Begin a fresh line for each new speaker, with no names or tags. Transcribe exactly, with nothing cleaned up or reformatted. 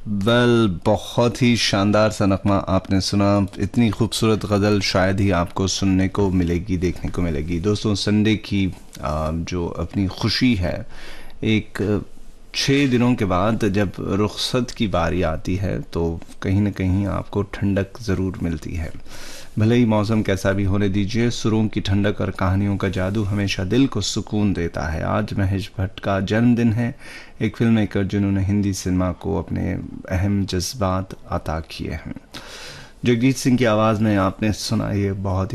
Well बहुत ही शानदार सा नगमा आपने सुना। इतनी खूबसूरत गज़ल शायद ही आपको सुनने को मिलेगी, देखने को मिलेगी। दोस्तों, संडे की आ, जो अपनी खुशी है, एक छः दिनों के बाद जब रुखसत की बारी आती है तो कहीं ना कहीं आपको ठंडक ज़रूर मिलती है। भले ही मौसम कैसा भी होने दीजिए, सुरों की ठंडक और कहानियों का जादू हमेशा दिल को सुकून देता है। आज महेश भट्ट का जन्मदिन है, एक फिल्म मेकर जिन्होंने हिंदी सिनेमा को अपने अहम जज्बात अता किए हैं। जगजीत सिंह की आवाज़ में आपने सुना ये बहुत